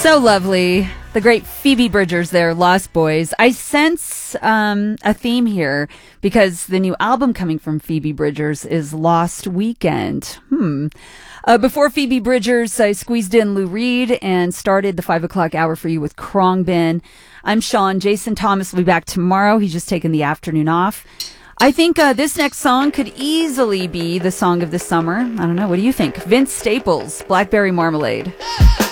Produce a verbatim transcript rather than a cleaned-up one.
So lovely. The great Phoebe Bridgers there, Lost Boys. I sense um, a theme here because the new album coming from Phoebe Bridgers is Lost Weekend. Hmm. Uh, before Phoebe Bridgers, I squeezed in Lou Reed and started the five o'clock hour for you with Khruangbin. I'm Sean. Jason Thomas will be back tomorrow. He's just taken the afternoon off. I think uh, this next song could easily be the song of the summer. I don't know. What do you think? Vince Staples, Blackberry Marmalade.